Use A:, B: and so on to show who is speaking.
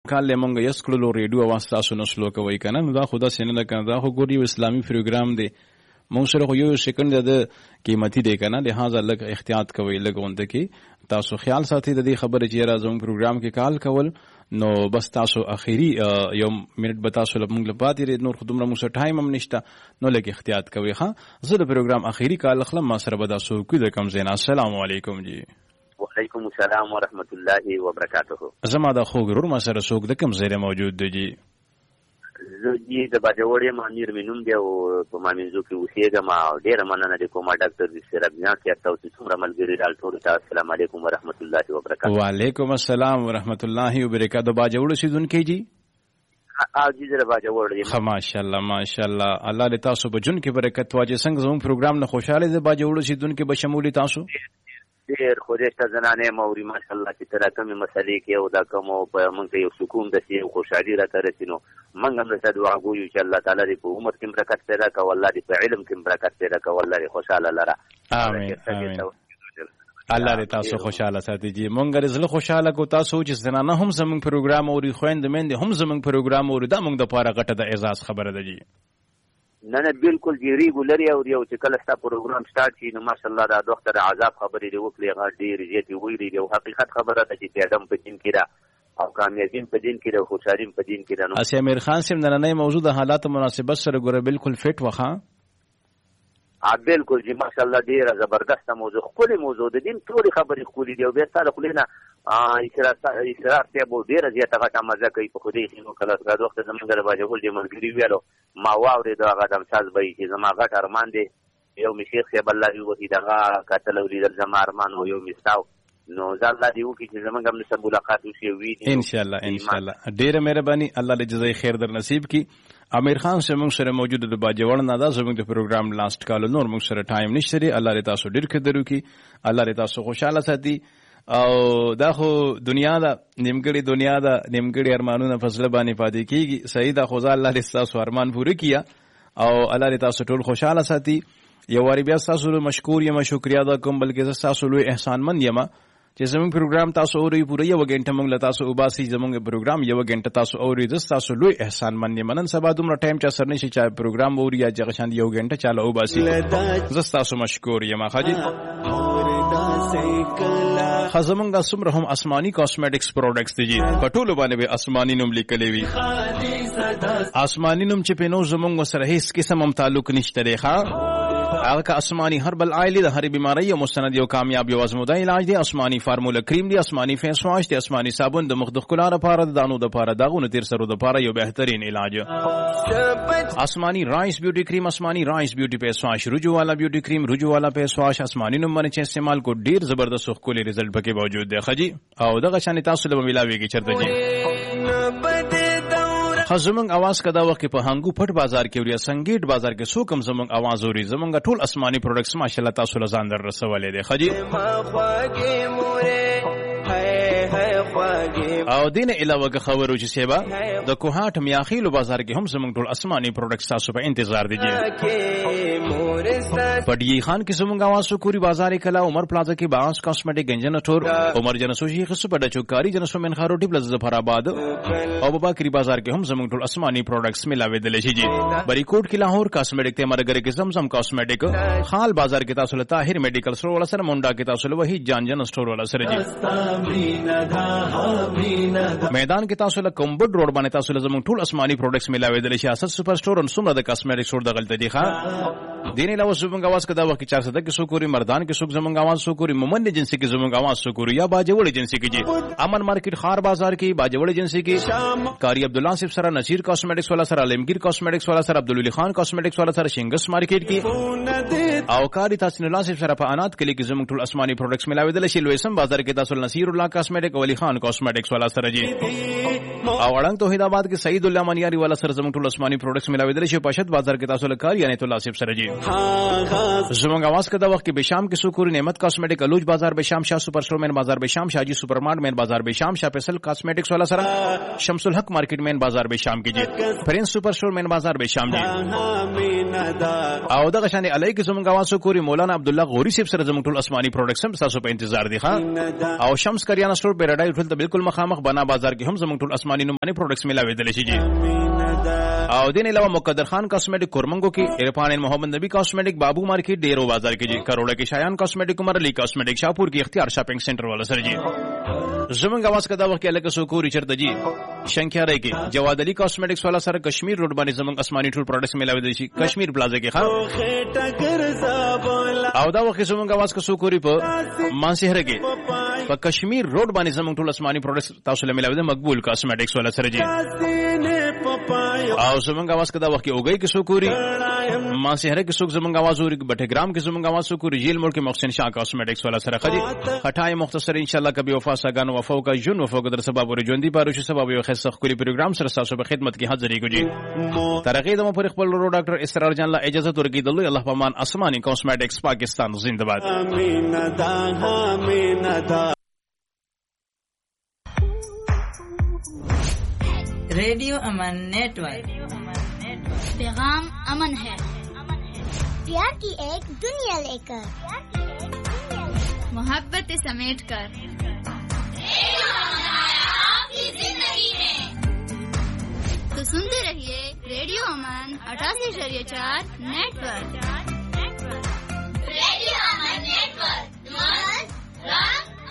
A: کال لمونږ یس کړلو ریډیو اواز تاسو نو سلو کوي کنه نو دا خدا سینه نه کنه دا خو ګوري اسلامي پروګرام دی مونږ سره خو یو سکند د قیمتي دی کنه لہذا لږ احتیاط کوي لږ غونډه کې تاسو خیال ساتي د دې خبرې چې راځم پروګرام کې کال کول نو بس تاسو اخیری یو منټ به تاسو لمونږ لپاره نور خدومره مو سره ټایم هم نشته نو لږ احتیاط کوي ها زه د پروګرام اخیری کال خلم ما سره به تاسو کو د کم زینا السلام علیکم جی
B: وعلیکم السلام ورحمۃ اللہ وبرکاتہ
A: زما د خو ګرور ما سره څوک د کم زیره موجود دی جی
B: زه د باجوړې مانیر مینوم دی او په مامینځو کې اوسېږم او ډېره مننه د کومه ډاکټر د سرابجان کې تاسو څومره ملګري ډاکټر ته السلام علیکم ورحمۃ اللہ وبرکاتہ
A: وعلیکم السلام ورحمۃ اللہ وبرکاتہ باجوړ سیدونکو جی
B: جی زه باجوړ یم
A: ماشاءالله ماشاءالله الله دې تاسو په جون کې برکت واجه څنګه زموږ پروګرام نه خوشاله دي باجوړ سیدونکو به شمولي تاسو
B: ډېر خوشته زنانه موري ماشاءالله چې تر کومه مسلې کې او دا کوم په مونږ یو سکون د سی خوشحالي را ترسینو مونږ هم له دعا کوو چې الله تعالی دې په عمر کې برکت پیدا کړي الله دې په علم کې برکت پیدا کړي الله دې خوشاله لره
A: امين امين الله دې تاسو خوشاله ساتي جی مونږ رزله خوشاله کو تاسو چې زنانه هم زموږ پروګرام او خويند مند هم زموږ پروګرام او دا مونږ د پاره غټه د اعزاز خبره ده جی
B: نه بالکل دی ریګولر یو چې کله ستا پروګرام سٹارټ شي نو ماشاءالله دا دوخته د عذاب خبرې دی وکړي هغه ډېر زیاتې ویلي دی او حقیقت خبره ده چې پیغام په دین کې دا او کامیابین په دین کې دا خوشحالین په دین کې دا نو
A: اسی امیر خان سیم نن نه موضوع د حالات مناسبت سره ګوره بالکل فټ وخا
B: بالکل جی ماشاءالله ډېر زبردست موضوع خپل موضوع د دین ټول خبرې خولي دی او به تعالی خلینا اسرار ته بو ډېر زیاته غټه مزه کوي په خوده کې نو کله دا وخت زمونږ د باجوړ دی مرګري ویلو ما واوري دا غدم ساز به چې زما غټ ارمان دی یو مشیخ سی بل الله وی دغه قتل ولید زما ارمان او یو مستاو نو زالله دی وکي چې زمونږ هم سره ملاقات وشي وی
A: ان شاء الله ډېر مهرباني الله دې جزای خیر در نصیب کی امیر خان سره موږ سره موجود د باجوړ نه دا زموږ د پروګرام لاست کال نور موږ سره ټایم نشته الله دې تاسو ډېر خدرو کی الله دې تاسو خوشاله ساتي او دا خو دنیا دا نیمګړی دنیا دا نیمګړی ارمانونه فضل باندې پاتې کیږي صحیح دا خو الله دې تاسو ارمان پوره کیا او الله دې تاسو ټول خوشاله ساتي یو واری بیا تاسو مشکور یم شکریا دا کوم بلکې تاسو لوی احسان مند یم چې زموږ پروګرام تاسو اوري پوره یو غنټه موږ له تاسو وباسي زموږ پروګرام یو غنټه تاسو اوري د تاسو لوی احسان مننه منن سبا دومره ټایم چا سر نشي چې پروګرام اوري یا چې شاند یو غنټه چاله وباسي زه تاسو مشکور یم خاجي خزمنګ سمره هم آسماني کاسمیټکس پروډکټس دي په ټولو باندې به آسماني نوم لیکلې وي آسماني نوم چې په نو زمونږ سره هیڅ قسم هم تعلق نشته دی هغه آسماني هربل آیل د هر بیماری او مستند یو کامیاب یو ازموده علاج دی آسماني فارمولا کریم دی آسماني فیس واش دی آسماني صابون د مخ د ښکلا لپاره د دانو لپاره داغونو تیر سرو لپاره یو بهترین علاج آسماني رائس بیوټي کریم آسماني رائس بیوټي فیس واش رجوع والا بیوټي کریم رجوع والا فیس واش آسماني نوم باندې چې استعمال کو ډیر زبردست خولي رزلټ پکې موجود دی خجی او دغه شان تاسو له ملاويږي چرته جی زمونږ आवाज کدا وخت په هنګو پټ بازار کې وریا سنگیټ بازار کې سو کم زمونږ आवाज اوري زمونږ ټول آسماني پروډکټس ماشاءالله تاسو له ځان در رسولې دي خجی او دین علاوه که خبرو چې سیبا د کوهاټ میاخیلو بازار کې هم زمونږ ټول آسماني پروډکټس تاسو په انتظار دي پډی خان کې زمونږ आवाज سکوري بازار کلا عمر پلازا کې باس کاسمیټک گنجن ټور عمر جنسوشي خصو په چوکاری جنسو من خارو ټیپ لز ظفرآباد او باباکری بازار کې هم زمونږ ټول آسماني پروډکټس ملاوي دي شي جی بری کوټ کې لاهور کاسمیټک ته مرګره کې زمزم کاسمیټک خال بازار کې تاسو له طاهر میډیکل سٹور ولا سره مونډا کې تاسو له وحید جان جن سٹور ولا سره جی میدان کې تاسو له کومبډ روډ باندې تاسو له زموږ ټول آسماني پروډکټس ملاوي دي شي سپر سٹور ان سمره د کاسمیټک سٹور د غلطه دي ښا دین علاوه زموږ आवाज کدا وخت 400 کې سو کوری مردان کې سو زموږ आवाज سو کوری مومن جنسي کې زموږ आवाज سو کوری یا باجوړ جنسي کې جی امن مارکیټ خار بازار کې باجوړ جنسي کې کاری عبد الله صاحب سره نصیر کاسمیټکس والا سره علمگیر کاسمیټکس والا سره عبد الولی خان کاسمیټکس والا سره شنگس مارکیټ کې او کاری تحسین الله صاحب سره په انات کلی کې زموږ ټول آسماني پروډکټس ملاوي دي شي لویسم بازار کې تاسو نصیر الله کاسمیټک ولی خان کاسمیټکس والا سره جی او وړنګ توحید آباد کې سعید الله منیاری والا سره زموږ ټول آسماني پروډکټس ملاوي دي شي پاشد بازار کې تاسو لکار یعنی الله صاحب سره جی زموږ आवाज کدا وخت کې بشام کې سکور نعمت کاسمیټک الوج بازار بشام شاه سپر سٹور مین بازار بشام شاجی سپر مارٹ مین بازار بشام شاه فیصل کاسمیټکس والا سره شمس الحق مارکیټ مین بازار بشام کې جی پرنس سپر سٹور مین بازار بشام جی او دغه شان علی کې زموږ आवाज سکور مولانا عبد الله غوري صاحب سره زموږ ټول آسماني پروډکټس هم تاسو په انتظار دي ښا او شمس کریانه سٹور پیراډایز هاسپټل ته بالکل مخامخ بنا بازار کې هم زموږ ټول آسماني نوماني پروډکټس ملاویدل شي جی. او دین علاوه مقدر خان کاسمیټک کورمنګو کې عرفان محمد نبی کاسمیټک بابو مارکیټ ډیرو بازار کې جی. کروڑا کې شایان کاسمیټک عمر علی کاسمیټک شاپور کې اختیار شاپینګ سنټر والا سره جی. زمونږ आवाज کدا وخت کې لکه سوکوري چرته جی شنکیاره کې جواد علی کاسمیټکس والا سره کشمیر روډ باندې زمونږ آسماني ټول پروډکټس ملاویدل شي کشمیر پلازا کې ښه. او دا وخت زمونږ आवाज کا سوکوري په مانسهره کې په کشمیر روډ باندې زمونږ ټول آسماني پروډکټس تاسو له ملاویدل مقبول کاسمیټکس والا سره جی. او زمونږ आवाज کدا وخت کې اوګي کې سوکوري مانسهره کې سوک زمونږ आवाज اوري بټګرام کې زمونږ आवाज سوکوري جیل موړ کې محسن شاه کاسمیټکس والا سره خدي خټای مختصر ان شاء الله کبي وفا ساګان وفا کا جون وفا در سبب ور ژوندۍ پاروش سبب یو خاص خولي پروګرام سره تاسو په خدمت کې حاضر یو جی. ترغه د مو پر خپل ورو ډاکټر اسرار جان لا اجازه ورګي دلو الله پامان آسماني کاسمیټکس پاکستان زنده باد.
C: रेडियो अमन नेटवर्क
D: पैगाम अमन है प्यार की एक दुनिया लेकर मोहब्बत समेट कर आपकी जिंदगी में तो सुनते रहिए रेडियो अमन 88.4 नेटवर्क.